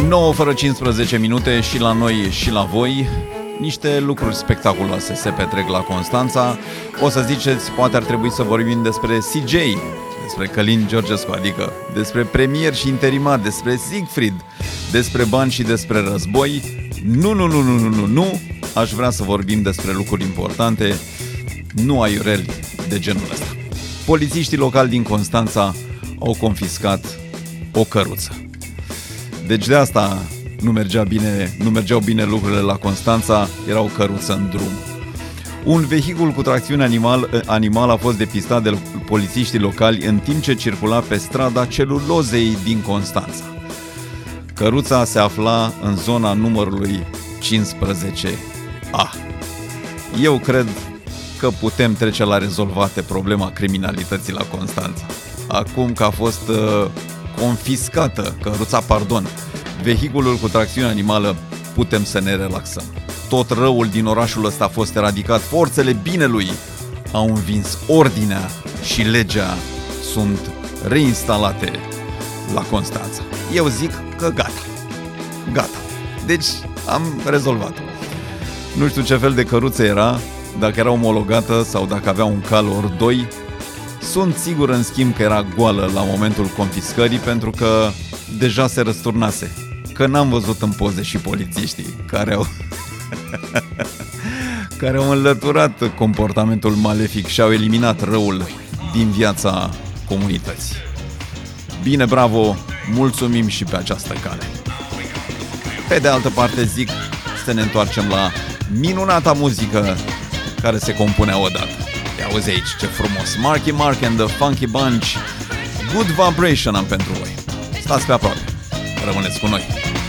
9 fără 15 minute și la noi și la voi. Niște lucruri spectaculoase se petrec la Constanța. O să ziceți, poate ar trebui să vorbim despre CJ, despre Călin Georgescu, adică despre premier și interimar, despre Siegfried, despre bani și despre război. Nu. Aș vrea să vorbim despre lucruri importante, nu aiureli de genul ăsta. Polițiștii locali din Constanța au confiscat o căruță. Deci de asta nu mergeau bine lucrurile la Constanța, era o căruță în drum. Un vehicul cu tracțiune animală a fost depistat de polițiștii locali în timp ce circula pe strada Celulozei din Constanța. Căruța se afla în zona numărului 15A. Eu cred că putem trece la rezolvate problema criminalității la Constanța. Acum că a fost confiscată vehiculul cu tracțiune animală, putem să ne relaxăm. Tot răul din orașul ăsta a fost eradicat, forțele binelui au învins, ordinea și legea sunt reinstalate la Constanța. Eu zic că gata. Deci am rezolvat-o. Nu știu ce fel de căruță era, dacă era omologată sau dacă avea un cal ori doi. Sunt sigur în schimb că era goală la momentul confiscării, pentru că deja se răsturnase. Că n-am văzut în poze și polițiștii care au înlăturat comportamentul malefic și au eliminat răul din viața comunității. Bine, bravo, mulțumim și pe această cale. Pe de altă parte zic să ne întoarcem la minunata muzică care se compunea odată. Ia auzi aici ce frumos. Marky Mark and the Funky Bunch, Good Vibration am pentru voi. Stați pe aproape, rămâneți cu noi.